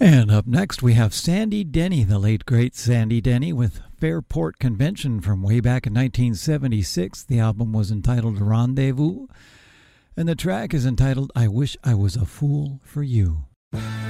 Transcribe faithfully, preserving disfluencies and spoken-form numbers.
And up next we have Sandy Denny, the late great Sandy Denny, with Fairport Convention from way back in nineteen seventy-six. The album was entitled Rendezvous, and the track is entitled I Wish I Was a Fool for You.